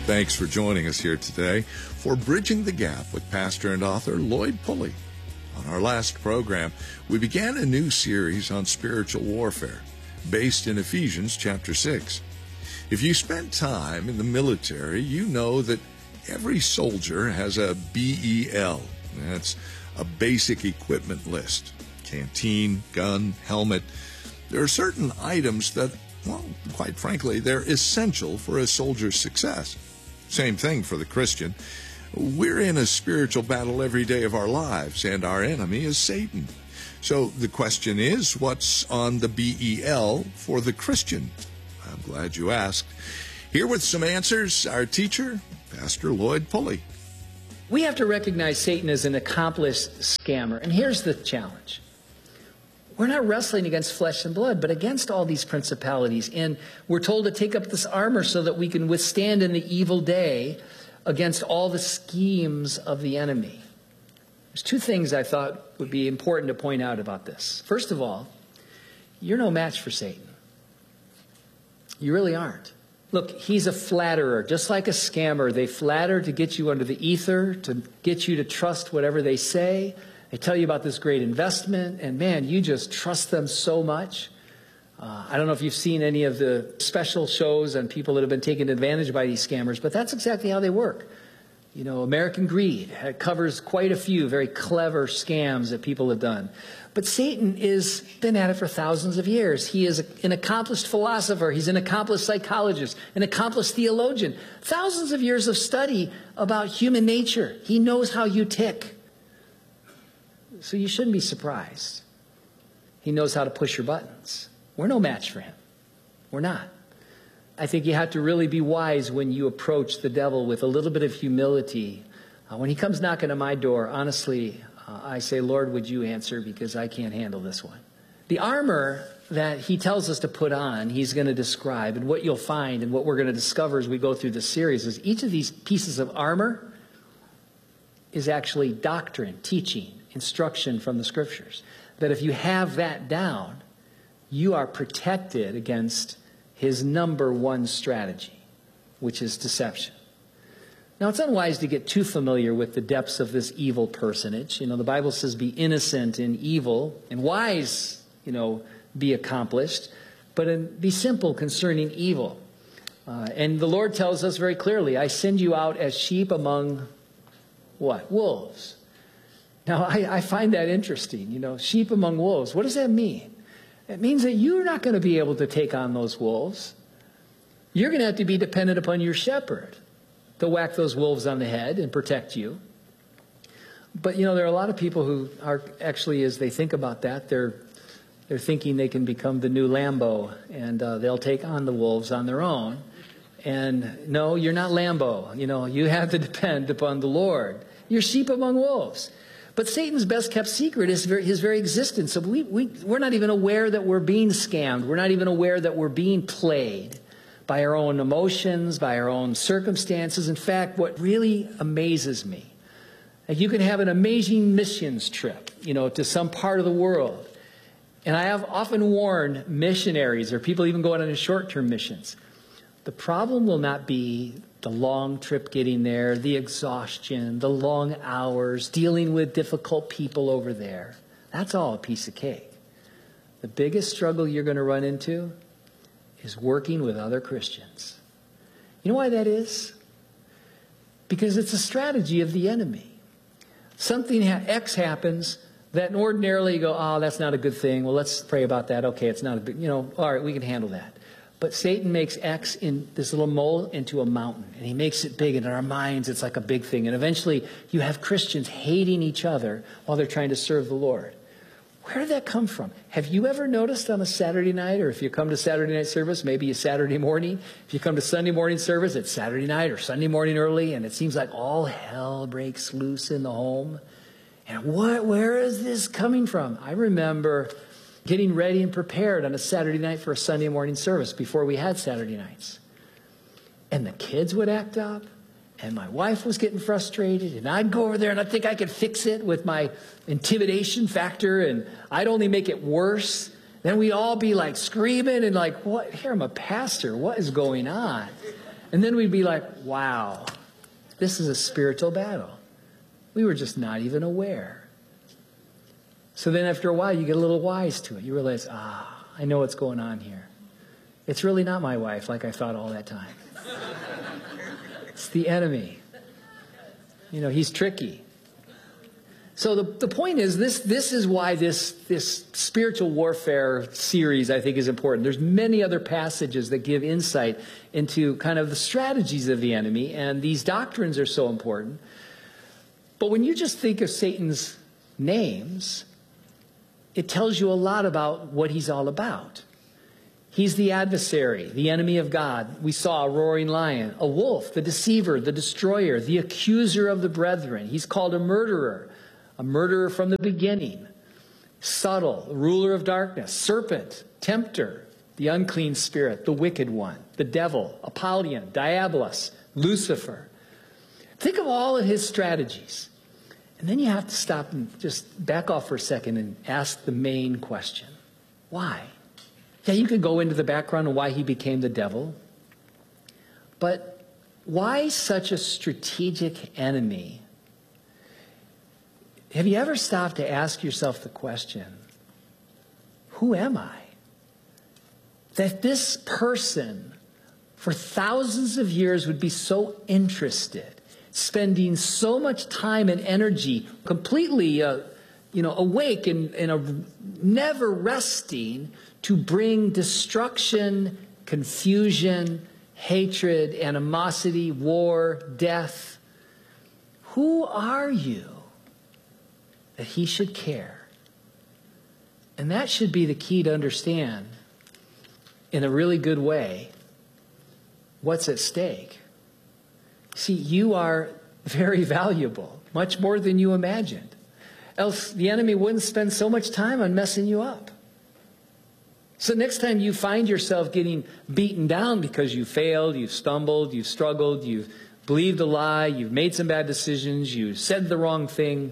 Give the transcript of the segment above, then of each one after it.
Thanks for joining us here today for Bridging the Gap with pastor and author Lloyd Pulley. On our last program, we began a new series on spiritual warfare based in Ephesians chapter 6. If you spent time in the military, you know that every soldier has a BEL. That's a basic equipment list. Canteen, gun, helmet. There are certain items that, well, quite frankly, they're essential for a soldier's success. Same thing for the Christian. We're in a spiritual battle every day of our lives, and our enemy is Satan. So the question is, what's on the BEL for the Christian? I'm glad you asked. Here with some answers, our teacher, Pastor Lloyd Pulley. We have to recognize Satan as an accomplished scammer. And here's the challenge. We're not wrestling against flesh and blood, but against all these principalities. And we're told to take up this armor so that we can withstand in the evil day against all the schemes of the enemy. There's two things I thought would be important to point out about this. First of all, you're no match for Satan. You really aren't. Look, he's a flatterer, just like a scammer. They flatter to get you under the ether, to get you to trust whatever they say. They tell you about this great investment, and man, you just trust them so much. I don't know if you've seen any of the special shows on people that have been taken advantage by these scammers, but that's exactly how they work. You know, American Greed covers quite a few very clever scams that people have done. But Satan has been at it for thousands of years. He is an accomplished philosopher. He's an accomplished psychologist, an accomplished theologian. Thousands of years of study about human nature. He knows how you tick. So you shouldn't be surprised. He knows how to push your buttons. We're no match for him. We're not. I think you have to really be wise when you approach the devil with a little bit of humility. When he comes knocking on my door, honestly, I say, Lord, would you answer, because I can't handle this one. The armor that he tells us to put on, he's going to describe. And what you'll find and what we're going to discover as we go through this series is each of these pieces of armor is actually doctrine, teaching, instruction from the Scriptures. That if you have that down, you are protected against his number one strategy, which is deception. Now, it's unwise to get too familiar with the depths of this evil personage. You know, the Bible says be innocent in evil, and wise, be accomplished, but be simple concerning evil. And the Lord tells us very clearly, I send you out as sheep among what? Wolves. Now, I find that interesting, sheep among wolves. What does that mean? It means that you're not going to be able to take on those wolves. You're going to have to be dependent upon your shepherd to whack those wolves on the head and protect you. But, there are a lot of people who are actually, as they think about that, they're thinking they can become the new Lambo, and they'll take on the wolves on their own. And no, you're not Lambo. You have to depend upon the Lord. You're sheep among wolves. But Satan's best-kept secret is his very existence. So we're not even aware that we're being scammed. We're not even aware that we're being played by our own emotions, by our own circumstances. In fact, what really amazes me, you can have an amazing missions trip, to some part of the world. And I have often warned missionaries or people even going on short-term missions. The problem will not be the long trip getting there, the exhaustion, the long hours, dealing with difficult people over there. That's all a piece of cake. The biggest struggle you're going to run into is working with other Christians. You know why that is? Because it's a strategy of the enemy. Something X happens that ordinarily you go, oh, that's not a good thing. Well, let's pray about that. Okay, it's not a big, all right, we can handle that. But Satan makes X, in this little mole, into a mountain. And he makes it big. And in our minds, it's like a big thing. And eventually, you have Christians hating each other while they're trying to serve the Lord. Where did that come from? Have you ever noticed on a Saturday night, or if you come to Saturday night service, maybe a Saturday morning. If you come to Sunday morning service, it's Saturday night or Sunday morning early. And it seems like all hell breaks loose in the home. And where is this coming from? I remember getting ready and prepared on a Saturday night for a Sunday morning service before we had Saturday nights. And the kids would act up, and my wife was getting frustrated, and I'd go over there and I'd think I could fix it with my intimidation factor, and I'd only make it worse. Then we'd all be like screaming and like, what? Here, I'm a pastor. What is going on? And then we'd be like, wow, this is a spiritual battle. We were just not even aware. So then after a while, you get a little wise to it. You realize, I know what's going on here. It's really not my wife like I thought all that time. It's the enemy. You know, he's tricky. So the point is, this is why this spiritual warfare series, I think, is important. There's many other passages that give insight into kind of the strategies of the enemy, and these doctrines are so important. But when you just think of Satan's names, it tells you a lot about what he's all about. He's the adversary, the enemy of God. We saw a roaring lion, a wolf, the deceiver, the destroyer, the accuser of the brethren. He's called a murderer from the beginning, subtle, ruler of darkness, serpent, tempter, the unclean spirit, the wicked one, the devil, Apollyon, Diabolos, Lucifer. Think of all of his strategies. And then you have to stop and just back off for a second and ask the main question. Why? Yeah, you could go into the background on why he became the devil. But why such a strategic enemy? Have you ever stopped to ask yourself the question, who am I? That this person for thousands of years would be so interested, spending so much time and energy, completely awake and never resting to bring destruction, confusion, hatred, animosity, war, death. Who are you that he should care? And that should be the key to understand, in a really good way, what's at stake. See, you are very valuable, much more than you imagined. Else the enemy wouldn't spend so much time on messing you up. So next time you find yourself getting beaten down because you failed, you've stumbled, you've struggled, you've believed a lie, you've made some bad decisions, you said the wrong thing,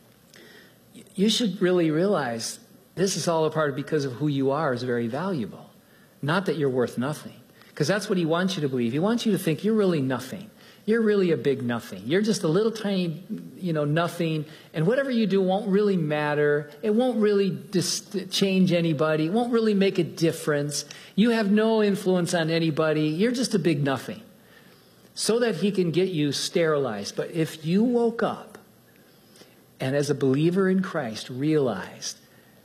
you should really realize this is all a part of because of who you are is very valuable. Not that you're worth nothing. Because that's what he wants you to believe. He wants you to think you're really nothing. You're really a big nothing. You're just a little tiny, nothing. And whatever you do won't really matter. It won't really change anybody. It won't really make a difference. You have no influence on anybody. You're just a big nothing. So that he can get you sterilized. But if you woke up and as a believer in Christ realized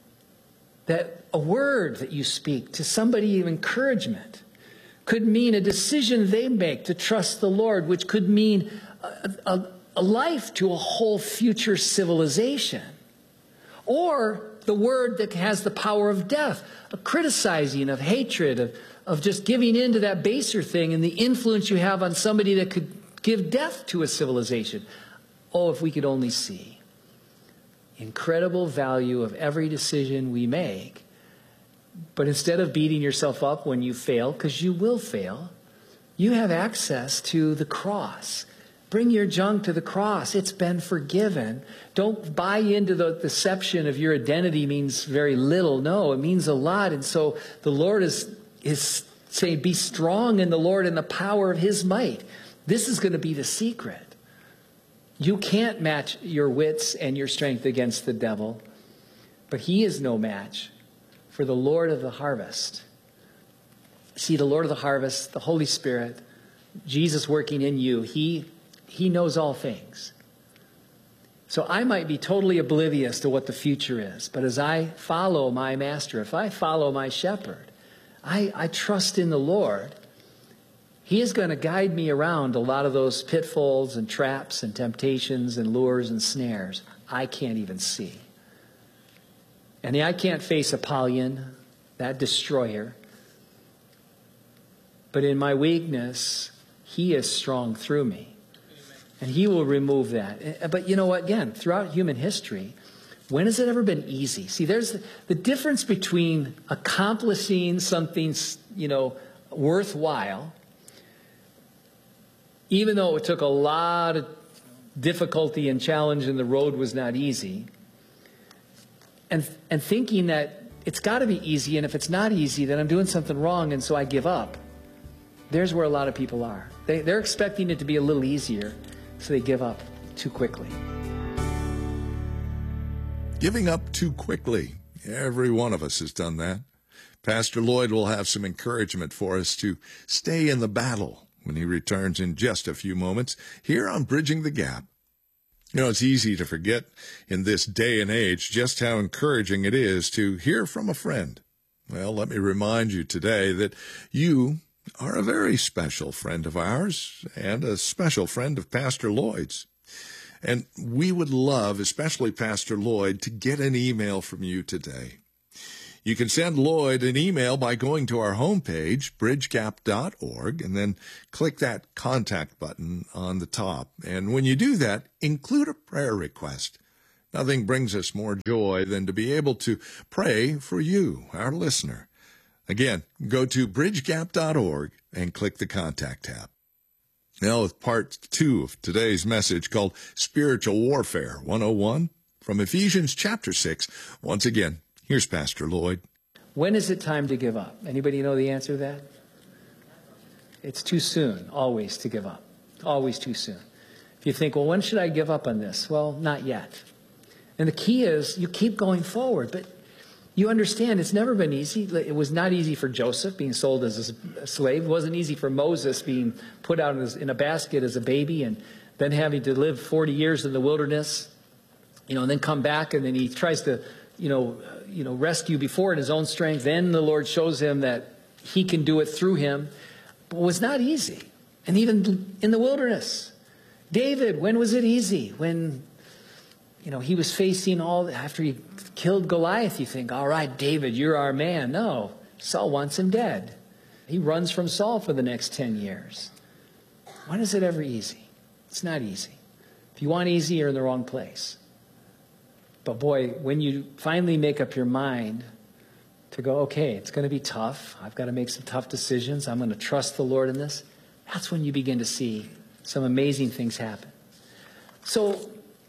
that a word that you speak to somebody of encouragement could mean a decision they make to trust the Lord, which could mean a life to a whole future civilization. Or the word that has the power of death, a criticizing, of hatred, of just giving in to that baser thing and the influence you have on somebody that could give death to a civilization. Oh, if we could only see incredible value of every decision we make. But instead of beating yourself up when you fail, because you will fail, you have access to the cross. Bring your junk to the cross. It's been forgiven. Don't buy into the deception of your identity means very little. No, it means a lot. And so the Lord is saying, be strong in the Lord and the power of his might. This is going to be the secret. You can't match your wits and your strength against the devil, but he is no match for the Lord of the harvest. See, the Lord of the harvest, the Holy Spirit, Jesus working in you, he knows all things. So I might be totally oblivious to what the future is, but as I follow my master, if I follow my shepherd, I trust in the Lord. He is going to guide me around a lot of those pitfalls and traps and temptations and lures and snares I can't even see. And I can't face Apollyon, that destroyer. But in my weakness, he is strong through me. And he will remove that. But you know what? Again, throughout human history, when has it ever been easy? See, there's the difference between accomplishing something, worthwhile, even though it took a lot of difficulty and challenge and the road was not easy, and thinking that it's got to be easy, and if it's not easy, then I'm doing something wrong, and so I give up. There's where a lot of people are. They're expecting it to be a little easier, so they give up too quickly. Giving up too quickly. Every one of us has done that. Pastor Lloyd will have some encouragement for us to stay in the battle when he returns in just a few moments here on Bridging the Gap. You know, it's easy to forget in this day and age just how encouraging it is to hear from a friend. Well, let me remind you today that you are a very special friend of ours and a special friend of Pastor Lloyd's. And we would love, especially Pastor Lloyd, to get an email from you today. You can send Lloyd an email by going to our homepage, bridgegap.org, and then click that contact button on the top. And when you do that, include a prayer request. Nothing brings us more joy than to be able to pray for you, our listener. Again, go to bridgegap.org and click the contact tab. Now, with part 2 of today's message called Spiritual Warfare 101 from Ephesians chapter 6. Once again, here's Pastor Lloyd. When is it time to give up? Anybody know the answer to that? It's too soon, always, to give up. Always too soon. If you think, well, when should I give up on this? Well, not yet. And the key is you keep going forward, but you understand it's never been easy. It was not easy for Joseph being sold as a slave. It wasn't easy for Moses being put out in a basket as a baby and then having to live 40 years in the wilderness, and then come back, and then he tries to, rescue before in his own strength. Then the Lord shows him that he can do it through him. But it was not easy. And even in the wilderness, David, when was it easy? When he was facing after he killed Goliath, you think, all right, David, you're our man. No, Saul wants him dead. He runs from Saul for the next 10 years. When is it ever easy? It's not easy. If you want easy, you're in the wrong place. But boy, when you finally make up your mind to go, okay, it's going to be tough. I've got to make some tough decisions. I'm going to trust the Lord in this. That's when you begin to see some amazing things happen. So,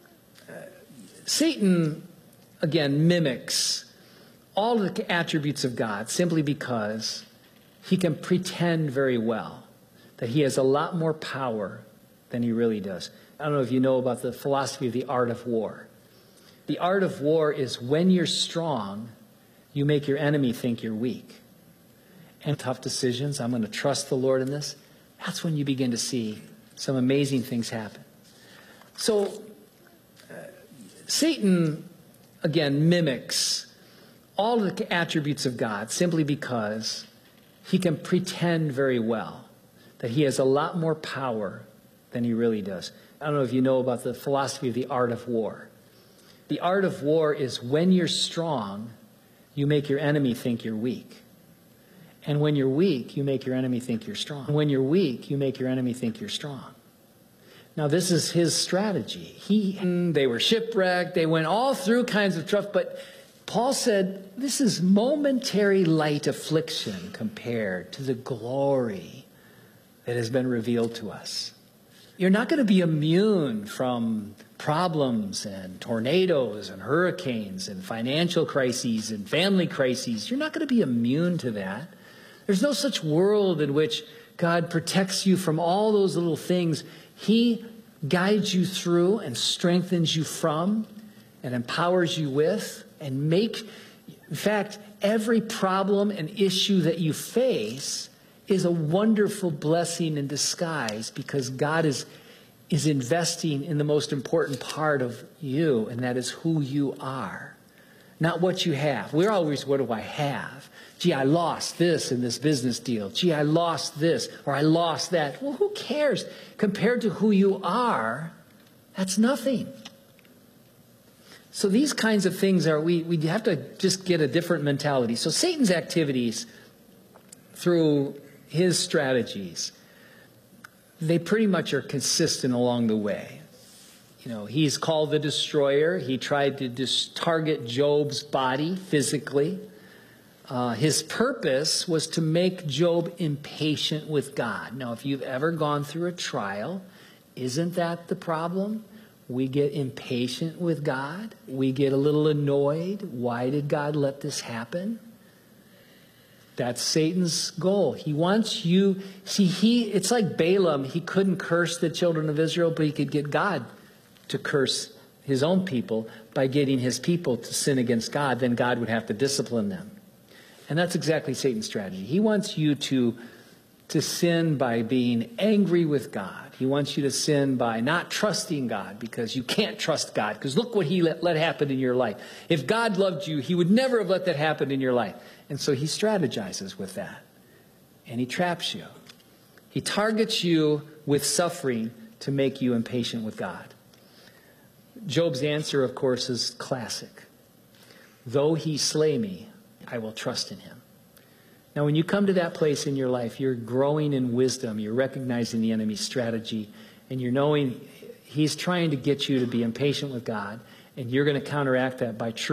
Satan, again, mimics all the attributes of God simply because he can pretend very well that he has a lot more power than he really does. I don't know if you know about the philosophy of the art of war. The art of war is when you're strong, you make your enemy think you're weak. And tough decisions, I'm going to trust the Lord in this. That's when you begin to see some amazing things happen. So, Satan, again, mimics all the attributes of God simply because he can pretend very well that he has a lot more power than he really does. I don't know if you know about the philosophy of the art of war. The art of war is when you're strong, you make your enemy think you're weak. And when you're weak, you make your enemy think you're strong. And when you're weak, you make your enemy think you're strong. Now, this is his strategy. They were shipwrecked. They went all through kinds of trouble. But Paul said, this is momentary light affliction compared to the glory that has been revealed to us. You're not going to be immune from problems and tornadoes and hurricanes and financial crises and family crises. You're not going to be immune to that. There's no such world in which God protects you from all those little things. He guides you through and strengthens you from and empowers you with and in fact, every problem and issue that you face is a wonderful blessing in disguise because God is investing in the most important part of you, and that is who you are, not what you have. We're always, what do I have? Gee, I lost this in this business deal. Gee, I lost this or I lost that. Well, who cares? Compared to who you are, that's nothing. So these kinds of things we have to just get a different mentality. So Satan's activities through his strategies, they pretty much are consistent along the way. He's called the destroyer. He tried to target Job's body physically. His purpose was to make Job impatient with God. Now, if you've ever gone through a trial, isn't that the problem? We get impatient with God. We get a little annoyed. Why did God let this happen? That's Satan's goal. He wants you, it's like Balaam. He couldn't curse the children of Israel, but he could get God to curse his own people by getting his people to sin against God. Then God would have to discipline them. And that's exactly Satan's strategy. He wants you to sin by being angry with God. He wants you to sin by not trusting God because you can't trust God. Because look what he let happen in your life. If God loved you, he would never have let that happen in your life. And so he strategizes with that. And he traps you. He targets you with suffering to make you impatient with God. Job's answer, of course, is classic. Though he slay me, I will trust in him. Now, when you come to that place in your life, you're growing in wisdom. You're recognizing the enemy's strategy. And you're knowing he's trying to get you to be impatient with God. And you're going to counteract that by